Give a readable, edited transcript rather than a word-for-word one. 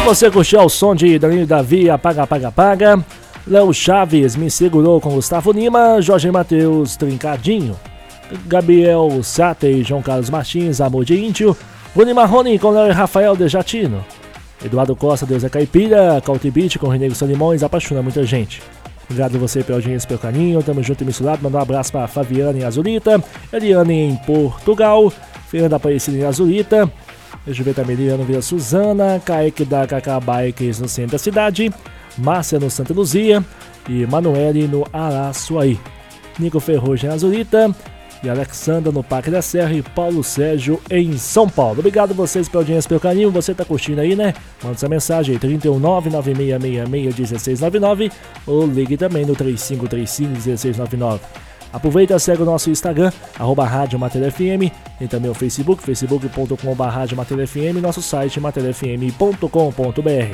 Você curtiu o som de Danilo Davi, Apaga, Apaga, Apaga. Léo Chaves, Me Segurou com Gustavo Lima. Jorge Matheus, Trincadinho. Gabriel Sate e João Carlos Martins, Amor de Índio. Bruno Marrone com Léo e Rafael Dejatino. Eduardo Costa, Deus é Caipira. Country Beat com Renego Solimões, Apaixona Muita Gente. Obrigado a você pela audiência, pelo carinho. Tamo junto e misturado. Manda um abraço para Fabiana em Azulita, Eliane em Portugal, Fernanda Aparecida em Azulita. Deixa eu ver também, Eliane Vila Suzana, Kaique da Cacá Bikes no centro da cidade, Márcia no Santa Luzia e Manoele no Araçuaí. Nico Ferrugem em Azulita e Alexandra no Parque da Serra e Paulo Sérgio em São Paulo. Obrigado a vocês pela audiência, pelo carinho. Você tá curtindo aí, né? Manda essa mensagem aí, 31996661699 ou ligue também no 35351699. Aproveita e segue o nosso Instagram, @Rádio Matéria FM, tem também o Facebook, facebook.com/Rádio Matéria FM, nosso site materiafm.com.br.